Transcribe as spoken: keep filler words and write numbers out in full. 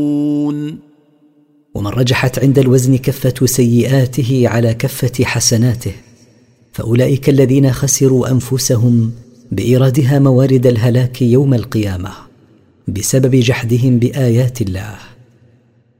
ومن رجحت عند الوزن كفة سيئاته على كفة حسناته فأولئك الذين خسروا أنفسهم بإيرادها موارد الهلاك يوم القيامة بسبب جحدهم بآيات الله.